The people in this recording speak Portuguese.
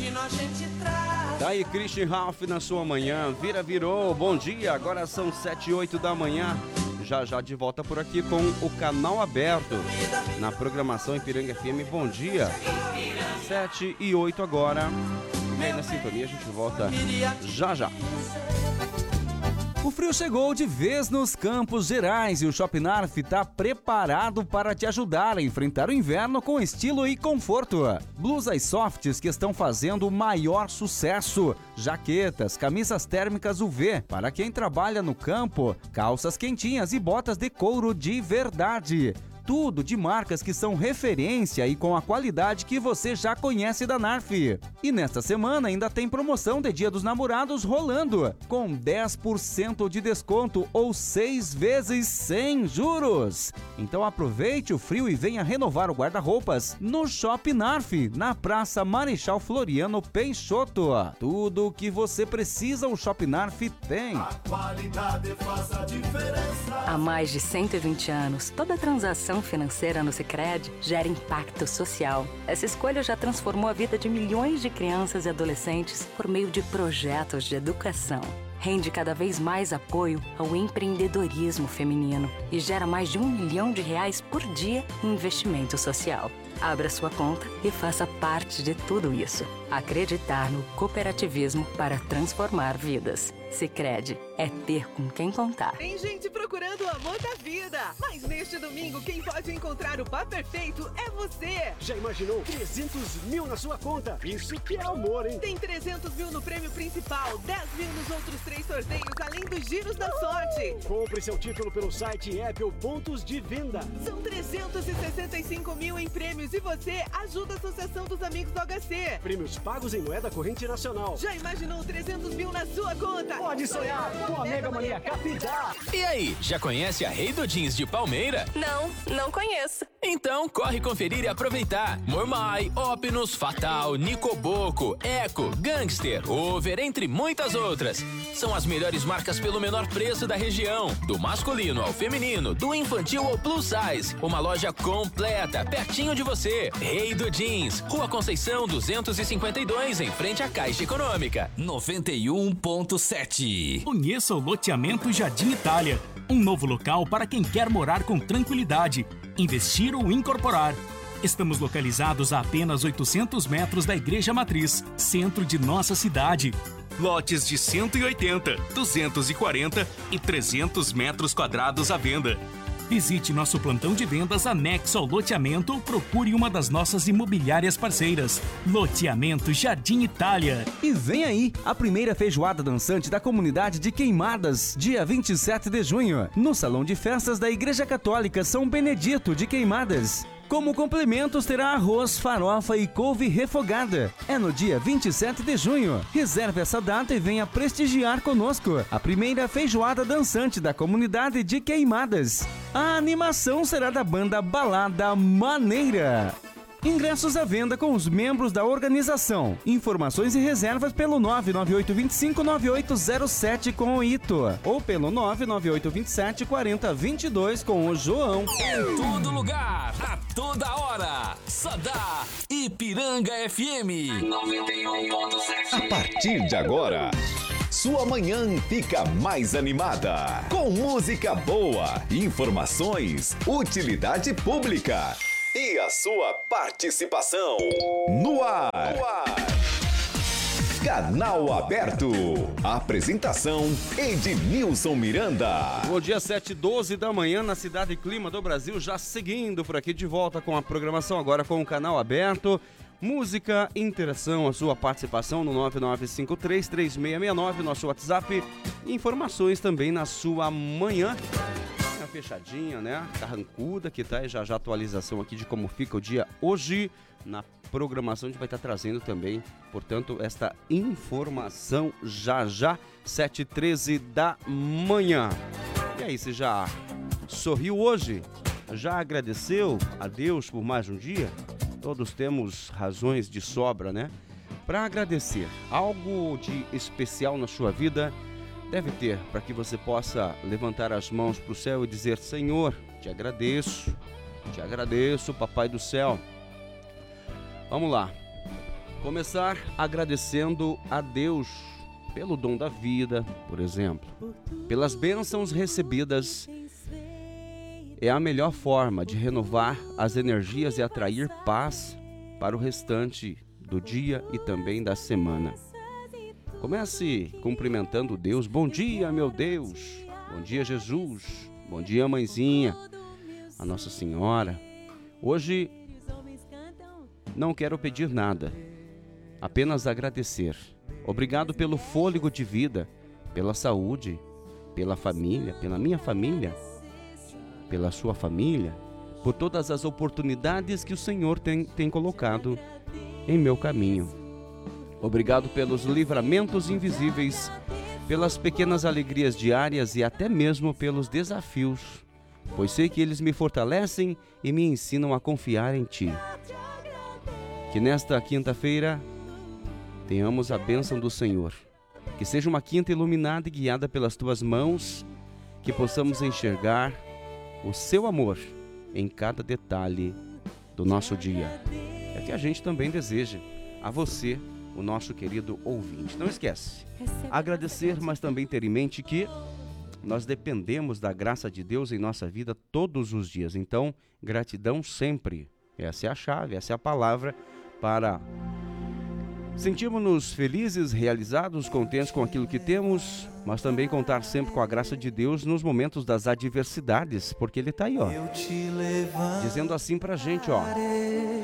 Tá aí Christian Ralph na sua manhã, virou, bom dia, agora são 7h08 da manhã, já de volta por aqui com o Canal Aberto, na programação Ipiranga FM, bom dia, 7h08 agora, e aí na sintonia a gente volta já. O frio chegou de vez nos Campos Gerais e o Shopping Narf está preparado para te ajudar a enfrentar o inverno com estilo e conforto. Blusas softs que estão fazendo o maior sucesso, jaquetas, camisas térmicas UV, para quem trabalha no campo, calças quentinhas e botas de couro de verdade. Tudo de marcas que são referência e com a qualidade que você já conhece da Narf. E nesta semana ainda tem promoção de Dia dos Namorados rolando, com 10% de desconto ou 6 vezes sem juros. Então aproveite o frio e venha renovar o guarda-roupas no Shopping Narf, na Praça Marechal Floriano Peixoto. Tudo o que você precisa o Shopping Narf tem. A qualidade faz a diferença. Há mais de 120 anos, toda transação financeira no Sicredi gera impacto social. Essa escolha já transformou a vida de milhões de crianças e adolescentes por meio de projetos de educação. Rende cada vez mais apoio ao empreendedorismo feminino e gera mais de R$1 milhão por dia em investimento social. Abra sua conta e faça parte de tudo isso. Acreditar no cooperativismo para transformar vidas. Sicredi é ter com quem contar. Tem gente procurando o amor da vida, mas neste domingo quem pode encontrar o par perfeito é você. Já imaginou 300 mil na sua conta? Isso que é amor, hein? Tem 300 mil no prêmio principal, 10 mil nos outros 3 sorteios, além dos giros da sorte. Compre seu título pelo site e app ou pontos de venda. São 365 mil em prêmios e você ajuda a Associação dos Amigos do HC. Prêmios pagos em moeda corrente nacional. Já imaginou 300 mil na sua conta? Pode sonhar com a Mega Mania Capitã. E aí, já conhece a Rei do Jeans de Palmeira? Não conheço. Então corre conferir e aproveitar. Mormai, Opinus, Fatal, Nicoboco, Eco, Gangster, Over, entre muitas outras. São as melhores marcas pelo menor preço da região. Do masculino ao feminino, do infantil ao plus size. Uma loja completa, pertinho de você. Rei do Jeans, Rua Conceição 252, em frente à Caixa Econômica. 91.7. Conheça o loteamento Jardim Itália. Um novo local para quem quer morar com tranquilidade, investir ou incorporar. Estamos localizados a apenas 800 metros da Igreja Matriz, centro de nossa cidade. Lotes de 180, 240 e 300 metros quadrados à venda. Visite nosso plantão de vendas anexo ao loteamento ou procure uma das nossas imobiliárias parceiras. Loteamento Jardim Itália. E vem aí a primeira feijoada dançante da comunidade de Queimadas, dia 27 de junho, no Salão de Festas da Igreja Católica São Benedito de Queimadas. Como complementos terá arroz, farofa e couve refogada. É no dia 27 de junho. Reserve essa data e venha prestigiar conosco a primeira feijoada dançante da comunidade de Queimadas. A animação será da banda Balada Maneira. Ingressos à venda com os membros da organização. Informações e reservas pelo 998259807 com o Ito ou pelo 998274022 com o João. Em todo lugar, a toda hora, só dá Ipiranga FM 91.7. A partir de agora, sua manhã fica mais animada. Com música boa, informações, utilidade pública e a sua participação. No ar. Canal Aberto. Apresentação Ednilson Miranda. Bom dia, 7h12 da manhã na Cidade e Clima do Brasil, já seguindo por aqui de volta com a programação agora com o Canal Aberto. Música, interação, a sua participação no 99533669, nosso WhatsApp. Informações também na sua manhã. Fechadinha, né? Carrancuda, que tá já atualização aqui de como fica o dia hoje. Na programação a gente vai estar trazendo também, portanto, esta informação já, 7h13 da manhã. E aí, você já sorriu hoje? Já agradeceu a Deus por mais um dia? Todos temos razões de sobra, né? Para agradecer. Algo de especial na sua vida deve ter, para que você possa levantar as mãos para o céu e dizer: Senhor, te agradeço, Papai do céu. Vamos lá. Começar agradecendo a Deus pelo dom da vida, por exemplo, pelas bênçãos recebidas. É a melhor forma de renovar as energias e atrair paz para o restante do dia e também da semana. Comece cumprimentando Deus. Bom dia, meu Deus. Bom dia, Jesus. Bom dia, mãezinha, a Nossa Senhora. Hoje não quero pedir nada, apenas agradecer. Obrigado pelo fôlego de vida, pela saúde, pela família, pela minha família, pela sua família, por todas as oportunidades que o Senhor tem colocado em meu caminho. Obrigado pelos livramentos invisíveis, pelas pequenas alegrias diárias e até mesmo pelos desafios, pois sei que eles me fortalecem e me ensinam a confiar em Ti. Que nesta quinta-feira tenhamos a bênção do Senhor, que seja uma quinta iluminada e guiada pelas Tuas mãos, que possamos enxergar o Seu amor em cada detalhe do nosso dia. É o que a gente também deseja a você, o nosso querido ouvinte. Não esquece, agradecer, mas também ter em mente que nós dependemos da graça de Deus em nossa vida todos os dias. Então, gratidão sempre. Essa é a chave, essa é a palavra para sentirmos-nos felizes, realizados, contentes com aquilo que temos, mas também contar sempre com a graça de Deus nos momentos das adversidades, porque Ele está aí, ó, dizendo assim pra gente, ó: